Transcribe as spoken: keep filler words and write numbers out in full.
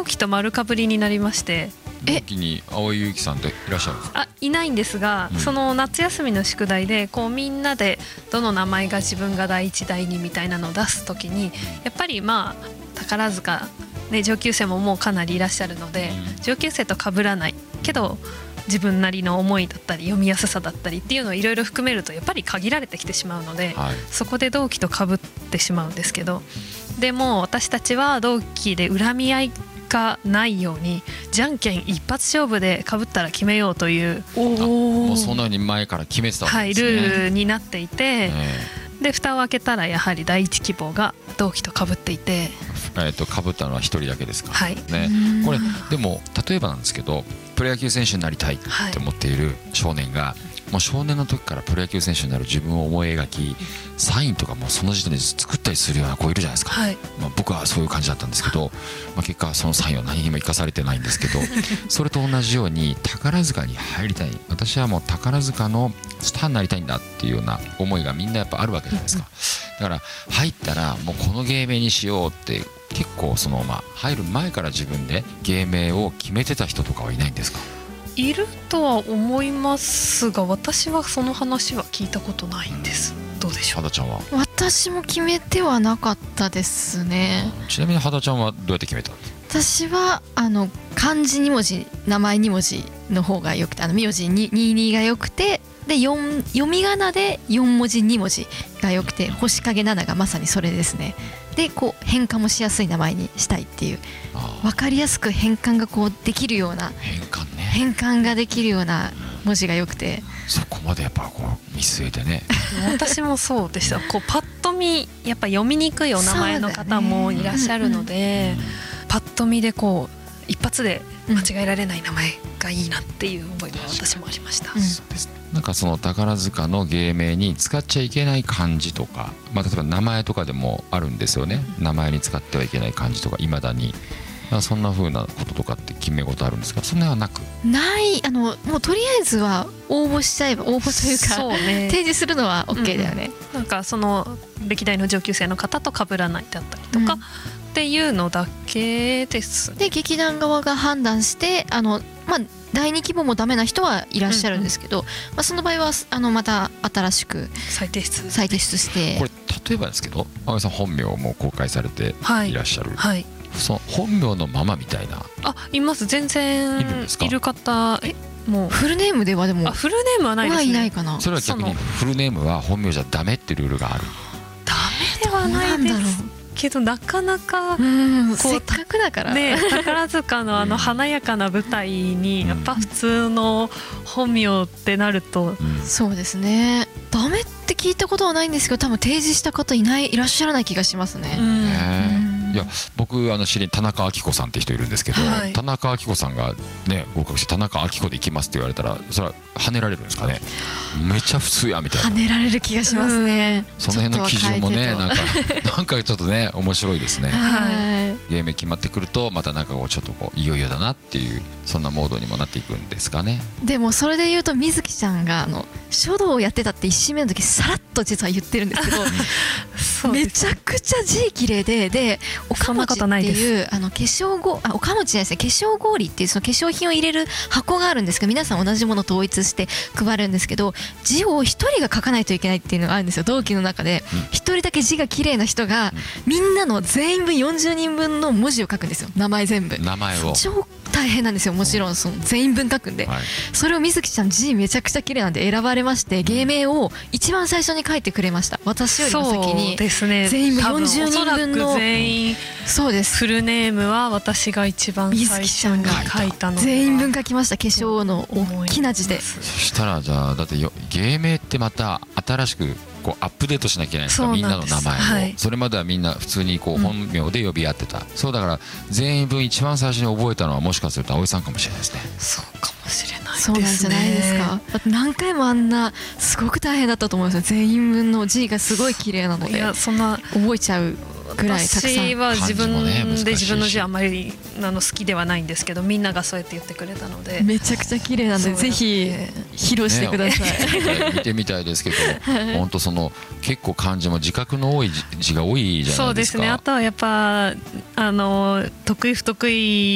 期と丸かぶりになりまして。 同期に青井優樹さんっていらっしゃるんですか？ あ、いないんですが、うん、その夏休みの宿題でこうみんなでどの名前が自分が第一第二みたいなのを出すときに、やっぱりまあ宝塚、ね、上級生ももうかなりいらっしゃるので、うん、上級生と被らないけど自分なりの思いだったり読みやすさだったりっていうのをいろいろ含めるとやっぱり限られてきてしまうので、はい、そこで同期と被ってしまうんですけど、でも私たちは同期で恨み合いがないようにじゃんけん一発勝負で被ったら決めようという、 もうそんなに前から決めてたわけですね。 はい、ルールになっていて、で蓋を開けたらやはり第一希望が同期と被っていて、 えー、と被ったのは一人だけですか、 はいね、これでも例えばなんですけど、プロ野球選手になりたいって思っている少年が、はい、もう少年の時からプロ野球選手になる自分を思い描き、サインとかもその時点で作ったりするような子いるじゃないですか、はい、まあ、僕はそういう感じだったんですけど、まあ、結果そのサインは何にも生かされてないんですけどそれと同じように宝塚に入りたい、私はもう宝塚のスターになりたいんだっていうような思いがみんなやっぱあるわけじゃないですか。だから入ったらもうこの芸名にしようって結構そのまあ入る前から自分で芸名を決めてた人とかはいないんですか？ いるとは思いますが、私はその話は聞いたことないんです、うん、どうでしょう。 肌ちゃんは？ 私も決めてはなかったですね。 ちなみに肌ちゃんはどうやって決めたの？ 私はあの漢字に文字、名前に文字の方がよくて、あの名字にににがよくて、でよん読み仮名でよん文字に文字がよくて、星影なながまさにそれですね。でこう変換もしやすい名前にしたいっていう、分かりやすく変換がこうできるような、 変換ね、 変換ができるような文字がよくて、 そこまでやっぱこう見据えてね私もそうでした。こうパッと見やっぱ読みにくいお名前の方もいらっしゃるので、パッと見でこう一発で間違えられない名前がいいなっていう思いが私もありました、うん、 そうですね。なんかその宝塚の芸名に使っちゃいけない漢字とか、まあ、例えば名前とかでもあるんですよね、うん、名前に使ってはいけない漢字とかいまだに、そんな風なこととかって決め事あるんですか？そんなはなくない、あのもうとりあえずは応募しちゃえば、応募というかそう、ね、提示するのは OK だよね、 うん、なんかその歴代の上級生の方と被らないだったりとか、うん、っていうのだけです。 で劇団側が判断して、あの、まあ、だいに希望もダメな人はいらっしゃるんですけど、うんうん、まあ、その場合はあのまた新しく再提出再提出して。 これ例えばですけど、青井さん本名も公開されていらっしゃる、 はいはい、 その本名のままみたいな、 あ、います。全然いる方、えもうフルネームではでも、 あ、フルネームはないですね。 はいないかな。 それは逆にフルネームは本名じゃダメってルールがある？ ダメではないですけど、なかなかこうせっかくだからね、宝塚のあの華やかな舞台にやっぱ普通の本名ってなると、 うん、そうですね、ダメって聞いたことはないんですけど、多分提示した方いないいらっしゃらない気がしますね、うん、 いや僕あの知り田中明子さんって人いるんですけど、はい、田中明子さんがね合格して田中明子で行きますって言われたら、それは跳ねられるんですかね？めちゃ普通やみたいな。 跳ねられる気がしますね、 うん、その辺の基準もね、なんかなんかちょっとね面白いですね、はい、ゲーム決まってくるとまたなんかこうちょっとこういよいよだなっていう、そんなモードにもなっていくんですかね。 でもそれで言うと水木ちゃんがあの書道をやってたっていち誌目の時さらっと実は言ってるんですけどめちゃくちゃ字綺麗で、で岡持っていうあの化粧ごあ岡持ちじゃないですね、化粧氷っていうその化粧品を入れる箱があるんですけど、皆さん同じものを統一して配るんですけど、字を一人が書かないといけないっていうのがあるんですよ、同期の中で一人だけ字が綺麗な人がみんなの全員分よんじゅうにんぶんの文字を書くんですよ、名前全部。 名前を超大変なんですよ、もちろんその全員分書くんで、はい、それを水木ちゃん字めちゃくちゃ綺麗なんで選ばれまして、芸名を一番最初に書いてくれました。私よりも先に全員分よんじゅうにんぶんの、 全員そうです、 フルネームは私が一番最初に書いたので全員分書きました、化粧の大きな字で。 そしたらじゃあだってよ芸名ってまた新しくこうアップデートしなきゃいけないですか、みんなの名前を、はい、それまではみんな普通にこう本名で呼び合ってた、うん、そうだから全員分一番最初に覚えたのはもしかすると葵さんかもしれないですね。 そうかもしれないですね。 そうなんじゃないですか。だって何回もあんなすごく大変だったと思いますよ、全員分の字がすごい綺麗なので。いやそんな覚えちゃうぐらいたくさん。 私は自分で自分の字あんまりあの好きではないんですけど、みんながそうやって言ってくれたのでめちゃくちゃ綺麗なので、ぜひ披露してください、 ね、見てみたいですけど、本当その結構漢字も自覚の多い字が多いじゃないですか。 そうですね。あとはやっぱあの得意不得意